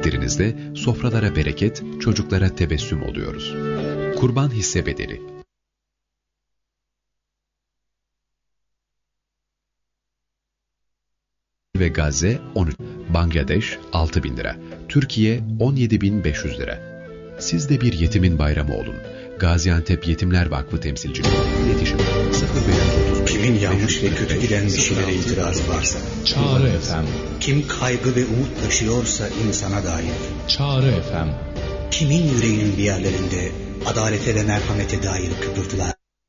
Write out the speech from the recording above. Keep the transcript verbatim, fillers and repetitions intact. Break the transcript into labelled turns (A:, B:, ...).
A: ettiklerinizde sofralara bereket, çocuklara tebessüm oluyoruz. Kurban hisse bedeli. Ve Gazze on üç, Bangladeş altı bin lira, Türkiye on yedi bin beş yüz lira. Siz de bir yetimin bayramı olun. Gaziantep Yetimler Vakfı temsilcileri. İletişim sıfır beş otuz beş.
B: Kimin yanlış ve kötü giden bir şeylere itirazı varsa.
C: Çağrı Efem.
B: Kim kaygı ve umut taşıyorsa insana dair.
C: Çağrı Efem.
B: Kimin yüreğinin bir yerlerinde adalete ve merhamete dair kıpırtılar